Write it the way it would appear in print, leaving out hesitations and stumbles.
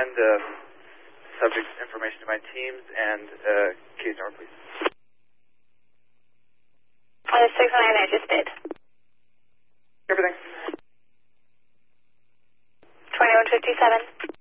send subject information to my teams and case number, please. 619, I just did. Everything. 2157.